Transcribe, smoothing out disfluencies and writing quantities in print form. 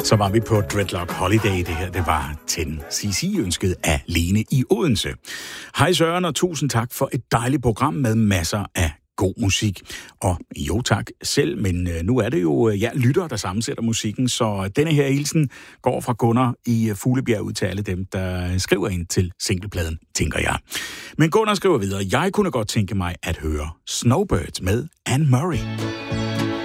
Så var vi på Dreadlock Holiday. Det her, det var 10cc ønsket af Lene i Odense. Hej Søren, og tusind tak for et dejligt program med masser af god musik. Og jo tak selv, men nu er det jo lyttere, der sammensætter musikken, så denne her hilsen går fra Gunnar i Fuglebjerg ud til alle dem, der skriver ind til singlepladen, tænker jeg. Men Gunnar skriver videre, jeg kunne godt tænke mig at høre Snowbirds med Anne Murray.